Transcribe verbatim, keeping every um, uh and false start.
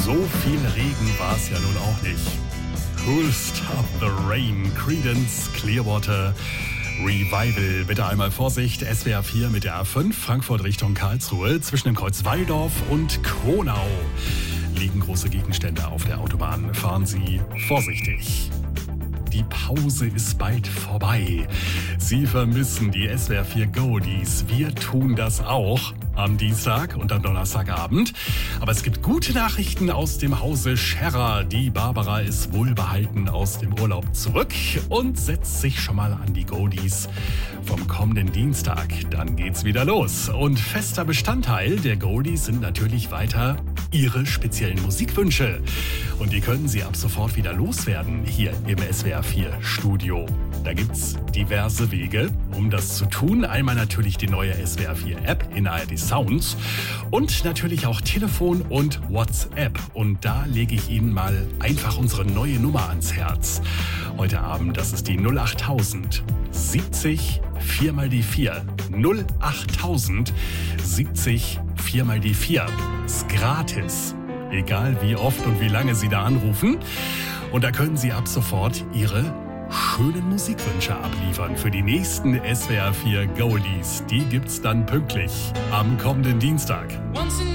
So viel Regen war es ja nun auch nicht. Who'll Stop the Rain? Creedence Clearwater Revival. Bitte einmal Vorsicht. S W R vier mit der A fünf, Frankfurt Richtung Karlsruhe. Zwischen dem Kreuz Walldorf und Kronau liegen große Gegenstände auf der Autobahn. Fahren Sie vorsichtig. Die Pause ist bald vorbei. Sie vermissen die S W R vier Goldies. Wir tun das auch am Dienstag und am Donnerstagabend. Aber es gibt gute Nachrichten aus dem Hause Scherrer. Die Barbara ist wohlbehalten aus dem Urlaub zurück und setzt sich schon mal an die Goldies vom kommenden Dienstag. Dann geht's wieder los. Und fester Bestandteil der Goldies sind natürlich weiter Ihre speziellen Musikwünsche. Und die können Sie ab sofort wieder loswerden hier im S W R vier Studio. Da gibt's diverse Wege, um das zu tun. Einmal natürlich die neue S W R vier App in A R D Sounds und natürlich auch Telefon und WhatsApp. Und da lege ich Ihnen mal einfach unsere neue Nummer ans Herz. Heute Abend, das ist die null achttausend siebzig vier mal die vier. null achttausend siebzig vier mal die vier. Ist gratis. Egal wie oft und wie lange Sie da anrufen. Und da können Sie ab sofort Ihre schönen Musikwünsche abliefern für die nächsten S W R vier Goldies. Die gibt's dann pünktlich am kommenden Dienstag.